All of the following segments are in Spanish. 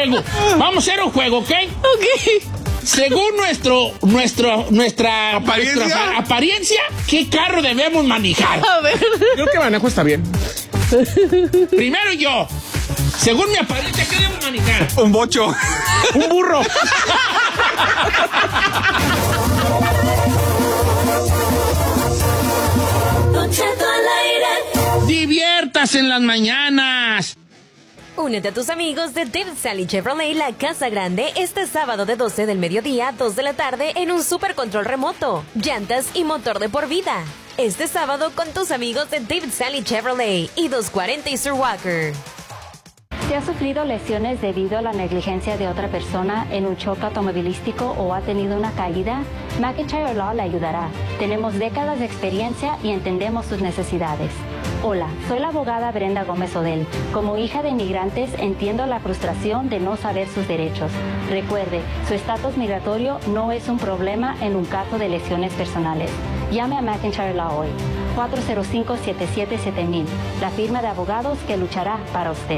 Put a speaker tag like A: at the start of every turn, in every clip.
A: juego. Vamos a hacer un juego, ¿ok?
B: Ok.
A: Según nuestra apariencia, ¿qué carro debemos manejar?
B: A ver.
C: Creo que manejo está bien.
A: Primero yo. Según mi apariencia, ¿qué debemos manejar?
C: Un bocho.
A: Un burro.
D: Don Cheto al aire.
A: Diviértase en las mañanas.
E: Únete a tus amigos de David Sally Chevrolet La Casa Grande este sábado de 12 del mediodía a 2 de la tarde en un super control remoto, llantas y motor de por vida. Este sábado con tus amigos de David Sally Chevrolet y 240 Easter Walker.
F: Si ha sufrido lesiones debido a la negligencia de otra persona en un choque automovilístico o ha tenido una caída, McIntyre Law le ayudará. Tenemos décadas de experiencia y entendemos sus necesidades. Hola, soy la abogada Brenda Gómez Odell. Como hija de inmigrantes, entiendo la frustración de no saber sus derechos. Recuerde, su estatus migratorio no es un problema en un caso de lesiones personales. Llame a McIntyre Law hoy. 405-777000. La firma de abogados que luchará para usted.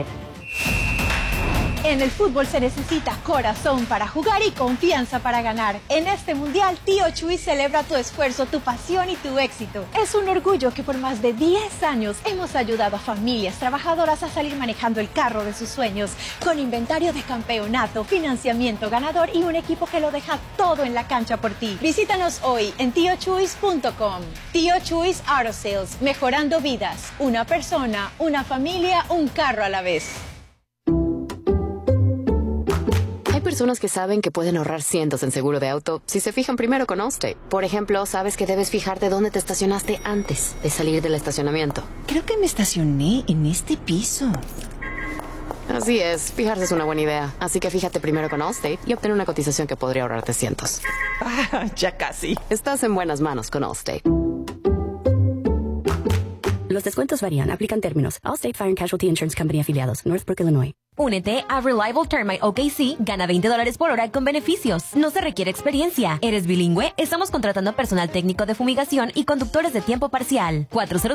G: En el fútbol se necesita corazón para jugar y confianza para ganar. En este mundial, Tío Chuy celebra tu esfuerzo, tu pasión y tu éxito. Es un orgullo que por más de 10 años hemos ayudado a familias trabajadoras a salir manejando el carro de sus sueños, con inventario de campeonato, financiamiento ganador y un equipo que lo deja todo en la cancha por ti. Visítanos hoy en tiochuys.com. Tío Chuys Auto Sales, mejorando vidas. Una persona, una familia, un carro a la vez.
H: Hay personas que saben que pueden ahorrar cientos en seguro de auto si se fijan primero con Allstate. Por ejemplo, sabes que debes fijarte dónde te estacionaste antes de salir del estacionamiento.
I: Creo que me estacioné en este piso.
H: Así es, fijarse es una buena idea. Así que fíjate primero con Allstate y obtén una cotización que podría ahorrarte cientos.
I: Ya casi.
H: Estás en buenas manos con Allstate.
J: Los descuentos varían. Aplican términos. Allstate Fire and Casualty Insurance Company afiliados. Northbrook, Illinois.
E: Únete a Reliable Termite OKC, gana $20 por hora con beneficios. No se requiere experiencia. ¿Eres bilingüe? Estamos contratando personal técnico de fumigación y conductores de tiempo parcial.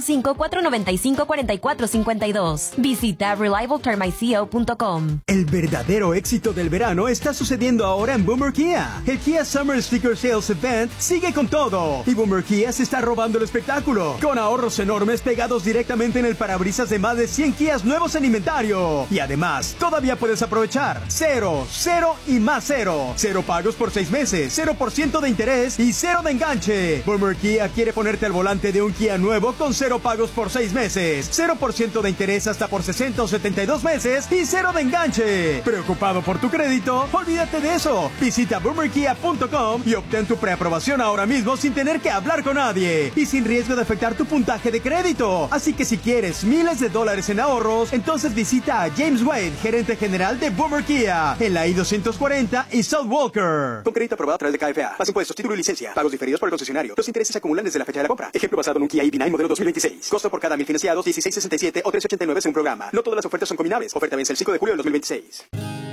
E: 405-495-4452. Visita reliabletermiteco.com.
K: El verdadero éxito del verano está sucediendo ahora en Boomer Kia. El Kia Summer Sticker Sales Event sigue con todo. Y Boomer Kia se está robando el espectáculo, con ahorros enormes pegados directamente en el parabrisas de más de 100 Kias nuevos en inventario. Y además, todavía puedes aprovechar 0, 0 y más 0. 0 pagos por 6 meses, 0% de interés y 0 de enganche. Boomer Kia quiere ponerte al volante de un Kia nuevo con 0 pagos por 6 meses, 0% de interés hasta por 60 o 72 meses y 0 de enganche. ¿Preocupado por tu crédito? Olvídate de eso. Visita boomerkia.com y obtén tu preaprobación ahora mismo sin tener que hablar con nadie y sin riesgo de afectar tu puntaje de crédito. Así que si quieres miles de dólares en ahorros, entonces visita a James Wade, gerente general de Boomer Kia, en la I-240 y South Walker.
L: Con crédito aprobado a través de KFA. Más impuestos, título y licencia. Pagos diferidos por el concesionario. Los intereses se acumulan desde la fecha de la compra. Ejemplo basado en un Kia EV9 modelo 2026. Costo por cada 1000 financiados $16.67 o $3.89 según programa. No todas las ofertas son combinables. Oferta vence el 5 de julio del 2026.